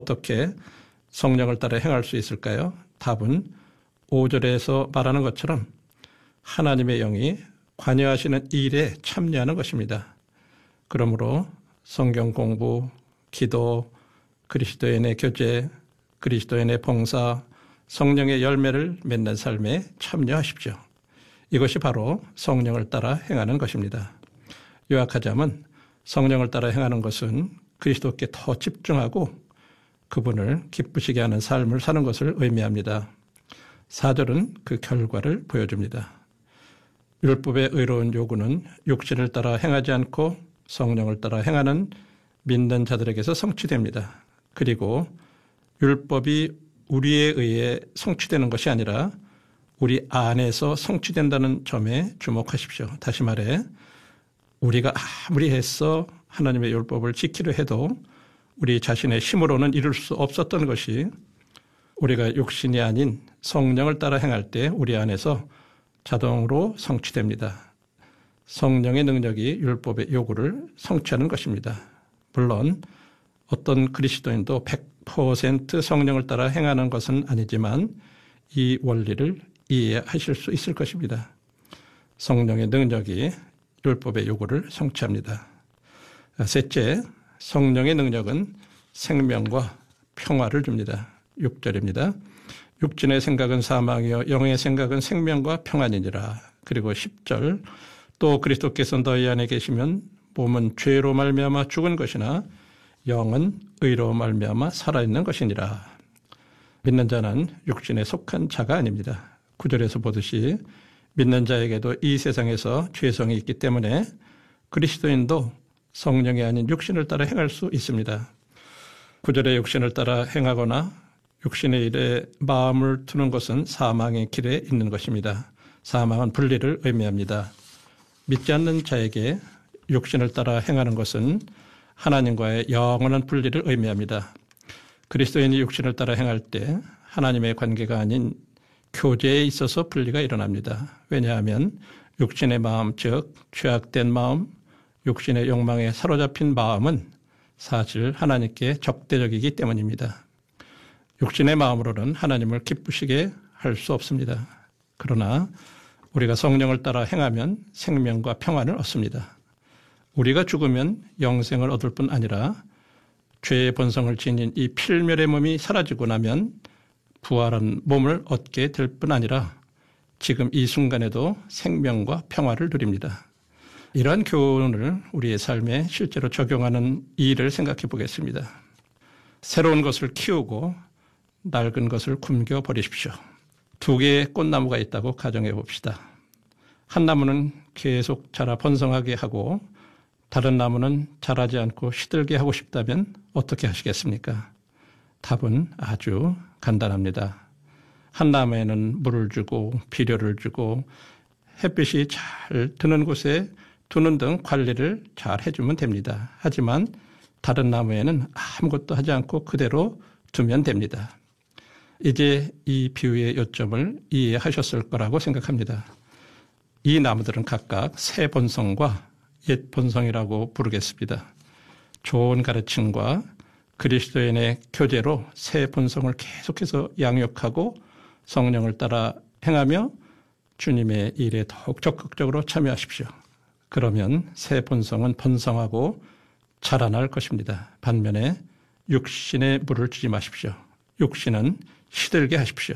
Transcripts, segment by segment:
어떻게 성령을 따라 행할 수 있을까요? 답은 5절에서 말하는 것처럼 하나님의 영이 관여하시는 일에 참여하는 것입니다. 그러므로 성경 공부, 기도, 그리스도인의 교제, 그리스도인의 봉사, 성령의 열매를 맺는 삶에 참여하십시오. 이것이 바로 성령을 따라 행하는 것입니다. 요약하자면 성령을 따라 행하는 것은 그리스도께 더 집중하고 그분을 기쁘시게 하는 삶을 사는 것을 의미합니다. 4절은 그 결과를 보여줍니다. 율법의 의로운 요구는 육신을 따라 행하지 않고 성령을 따라 행하는 믿는 자들에게서 성취됩니다. 그리고 율법이 우리에 의해 성취되는 것이 아니라 우리 안에서 성취된다는 점에 주목하십시오. 다시 말해 우리가 아무리 애써 하나님의 율법을 지키려 해도 우리 자신의 힘으로는 이룰 수 없었던 것이 우리가 육신이 아닌 성령을 따라 행할 때 우리 안에서 자동으로 성취됩니다. 성령의 능력이 율법의 요구를 성취하는 것입니다. 물론 어떤 그리스도인도 100% 성령을 따라 행하는 것은 아니지만 이 원리를 이해하실 수 있을 것입니다. 성령의 능력이 율법의 요구를 성취합니다. 셋째, 성령의 능력은 생명과 평화를 줍니다. 6절입니다. 육신의 생각은 사망이요 영의 생각은 생명과 평안이니라. 그리고 10절, 또 그리스도께서 너희 안에 계시면 몸은 죄로 말미암아 죽은 것이나 영은 의로 말미암아 살아있는 것이니라. 믿는 자는 육신에 속한 자가 아닙니다. 9절에서 보듯이 믿는 자에게도 이 세상에서 죄성이 있기 때문에 그리스도인도 성령이 아닌 육신을 따라 행할 수 있습니다. 9절에 육신을 따라 행하거나 육신의 일에 마음을 두는 것은 사망의 길에 있는 것입니다. 사망은 분리를 의미합니다. 믿지 않는 자에게 육신을 따라 행하는 것은 하나님과의 영원한 분리를 의미합니다. 그리스도인이 육신을 따라 행할 때 하나님의 관계가 아닌 교제에 있어서 분리가 일어납니다. 왜냐하면 육신의 마음, 즉 죄악된 마음, 육신의 욕망에 사로잡힌 마음은 사실 하나님께 적대적이기 때문입니다. 육신의 마음으로는 하나님을 기쁘시게 할 수 없습니다. 그러나 우리가 성령을 따라 행하면 생명과 평안을 얻습니다. 우리가 죽으면 영생을 얻을 뿐 아니라 죄의 본성을 지닌 이 필멸의 몸이 사라지고 나면 부활한 몸을 얻게 될 뿐 아니라 지금 이 순간에도 생명과 평화를 누립니다. 이러한 교훈을 우리의 삶에 실제로 적용하는 일을 생각해 보겠습니다. 새로운 것을 키우고 낡은 것을 굶겨 버리십시오. 2개의 꽃나무가 있다고 가정해 봅시다. 한 나무는 계속 자라 번성하게 하고 다른 나무는 자라지 않고 시들게 하고 싶다면 어떻게 하시겠습니까? 답은 아주 간단합니다. 한 나무에는 물을 주고 비료를 주고 햇빛이 잘 드는 곳에 두는 등 관리를 잘 해주면 됩니다. 하지만 다른 나무에는 아무것도 하지 않고 그대로 두면 됩니다. 이제 이 비유의 요점을 이해하셨을 거라고 생각합니다. 이 나무들은 각각 새 본성과 옛 본성이라고 부르겠습니다. 좋은 가르침과 그리스도인의 교제로 새 본성을 계속해서 양육하고 성령을 따라 행하며 주님의 일에 더욱 적극적으로 참여하십시오. 그러면 새 본성은 번성하고 자라날 것입니다. 반면에 육신에 물을 주지 마십시오. 육신은 시들게 하십시오.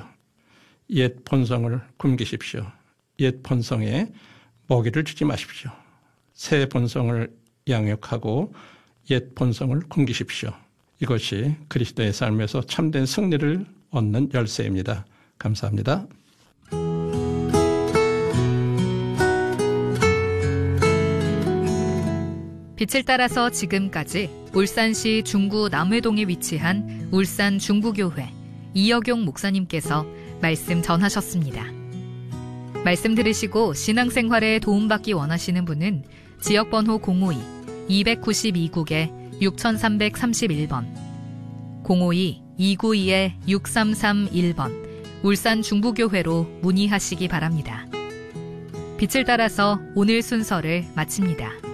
옛 본성을 굶기십시오. 옛 본성에 먹이를 주지 마십시오. 새 본성을 양육하고 옛 본성을 굶기십시오. 이것이 그리스도의 삶에서 참된 승리를 얻는 열쇠입니다. 감사합니다. 빛을 따라서 지금까지 울산시 중구 남회동에 위치한 울산 중구교회 이여경 목사님께서 말씀 전하셨습니다. 말씀 들으시고 신앙생활에 도움받기 원하시는 분은 지역번호 052-292국에 6331번 052-292-6331번 울산 중부교회로 문의하시기 바랍니다. 빛을 따라서 오늘 순서를 마칩니다.